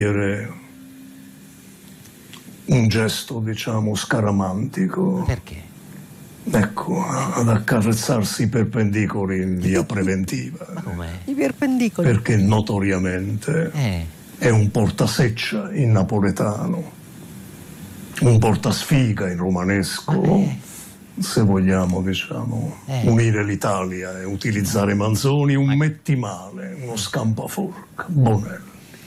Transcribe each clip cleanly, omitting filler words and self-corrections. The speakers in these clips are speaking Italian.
un gesto, diciamo, scaramantico. Perché? Ecco, ad accarezzarsi i perpendicoli in via preventiva. Ma com'è? I perpendicoli. Perché notoriamente è un portaseccia in napoletano, un portasfiga in romanesco, se vogliamo, diciamo, unire l'Italia e utilizzare Manzoni, un mettimale, uno scampaforca, Bonelli.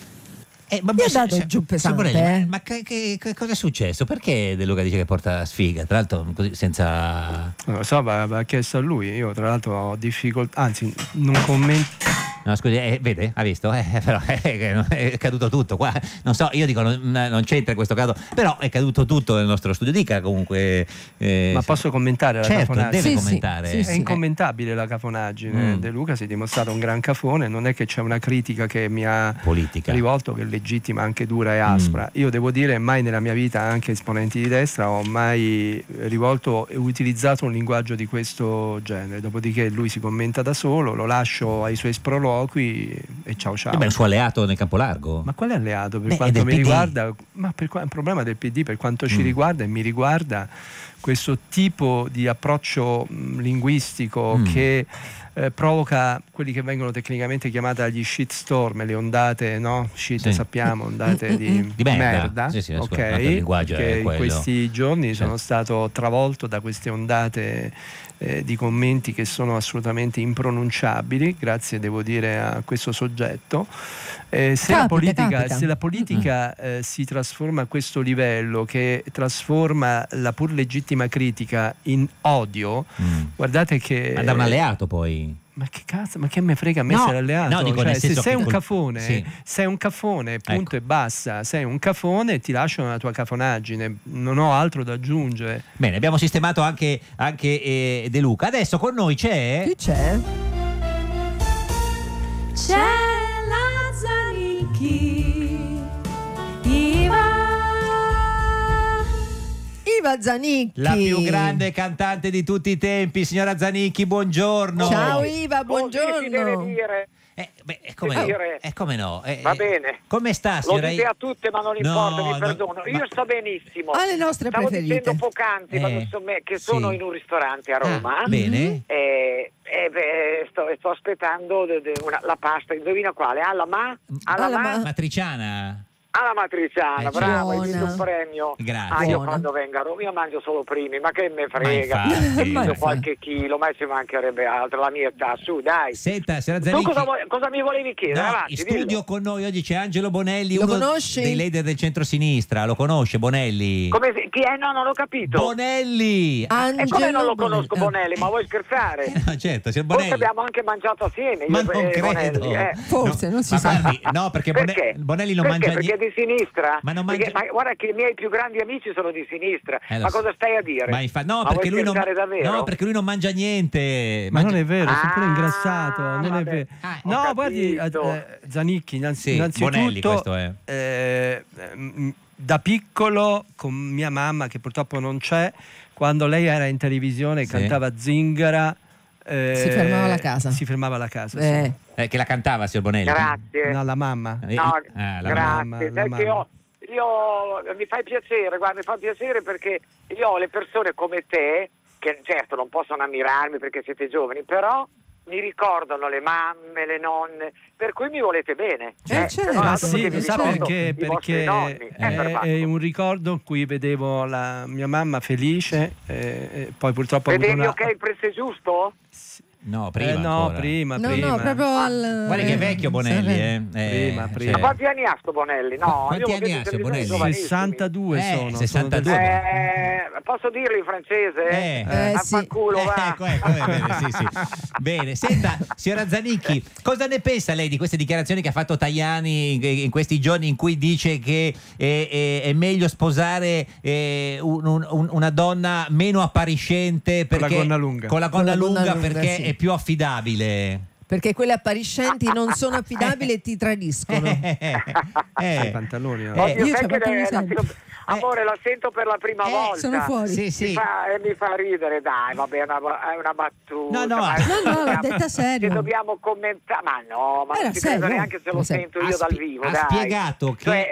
Ma è andato giù pesante, Ma che cosa è successo? Perché De Luca dice che porta sfiga? Tra l'altro così senza... Non lo so, va chiesto a lui. Io tra l'altro ho difficoltà, anzi non commento. No, scusi, vede? Ha visto? Però è caduto tutto qua. Non so, io dico, non c'entra in questo caso, però è caduto tutto nel nostro studio. Dica comunque. Ma posso commentare la certo, cafonaggine? deve commentare. È incommentabile la cafonaggine. De Luca si è dimostrato un gran cafone. Non è che c'è una critica che mi ha rivolto, che è legittima, anche dura e aspra. Io devo dire, mai nella mia vita, anche esponenti di destra, ho mai rivolto e utilizzato un linguaggio di questo genere. Dopodiché lui si commenta da solo, lo lascio ai suoi sproloqui e ciao ciao. È un suo alleato nel campo largo. Ma quale alleato? Per quanto mi riguarda, ma è un problema del PD, per quanto ci riguarda e mi riguarda, questo tipo di approccio linguistico che provoca quelli che vengono tecnicamente chiamate gli shitstorm, le ondate, no? Shit, sappiamo, ondate di merda. Ok, che in questi giorni sono stato travolto da queste ondate di commenti che sono assolutamente impronunciabili, grazie, devo dire, a questo soggetto. Se la politica si trasforma a questo livello, che trasforma la pur legittima critica in odio, guardate che... Ma da un alleato poi. Ma che cazzo, ma che me frega a me se l'alleato? Cioè, se sei un cafone, sei un cafone, punto, ecco, e basta. Sei un cafone, ti lascio nella tua cafonaggine, non ho altro da aggiungere. Bene, abbiamo sistemato anche De Luca. Adesso con noi c'è... Chi c'è? C'è la Zanicchi, Iva Zanicchi, la più grande cantante di tutti i tempi. Signora Zanicchi, buongiorno. Ciao Iva, buongiorno. Si deve dire. Come no? Va bene. Come sta, signora? Lo dite a tutte, ma non importa, vi perdono. Io sto benissimo. Alle nostre Stavo preferite. dicendo poc'anzi che sono in un ristorante a Roma. Bene. Sto aspettando la pasta. Indovina quale? Alla matriciana. Alla matriciana, bravo, hai vinto un premio. Grazie. Io quando vengo a Roma io mangio solo primi, ma che me frega, mangio qualche chilo, ma ci mancherebbe altro, la mia età, su dai. Senta, signora Zanicchi, tu cosa mi volevi chiedere? No, avanti, in studio dillo. con noi oggi c'è Angelo Bonelli, Lo uno conosci? dei leader del centro-sinistra. Lo conosce Bonelli? Chi è? No, non l'ho capito. Bonelli! E come non lo conosco Bonelli? Ma vuoi scherzare? No, certo, signor Bonelli. Forse abbiamo anche mangiato assieme. Ma non credo. Bonelli, Forse, non si sa. Guardi, no, perché Bonelli non mangia perché è di sinistra? Ma non mangia... ma guarda che i miei più grandi amici sono di sinistra. Ma cosa stai a dire? No, perché lui non... davvero? perché lui non mangia niente. Ma non è vero, è sempre ingrassato. Non è vero. No, guardi, Zanicchi, innanzitutto Bonelli, questo è. Da piccolo con mia mamma, che purtroppo non c'è, quando lei era in televisione e cantava Zingara, si fermava la casa. Sì. Che la cantava, signor Bonelli? Grazie. No, la mamma. Grazie. Perché io mi fai piacere, guarda, mi fa piacere perché io ho le persone come te, che certo non possono ammirarmi perché siete giovani, però mi ricordano le mamme, le nonne, per cui mi volete bene. Sì, sa perché? Perché è un ricordo in cui vedevo la mia mamma felice, poi purtroppo vedevi il prezzo giusto? No, prima. Prima. No, proprio Guarda che è vecchio Bonelli, Prima. Ma quanti anni ha sto Bonelli? No, quanti anni ha sto Bonelli? 62 sono. 62. Posso dirlo in francese? Affanculo, va. Ecco, sì. Bene, senta, signora Zanicchi, cosa ne pensa lei di queste dichiarazioni che ha fatto Tajani in questi giorni, in cui dice che è meglio sposare una donna meno appariscente perché, con la gonna lunga perché è più affidabile? perché quelle appariscenti non sono affidabili e ti tradiscono. I pantaloni. Oddio, Io sai c'ho che amore, la sento per la prima volta. Sono fuori. Sì. Mi fa ridere, dai, vabbè, è una battuta. No, l'ho detta serio. Che dobbiamo commentare, ma non ci credo neanche se lo sento io dal vivo. Ha dai. spiegato che Cioè,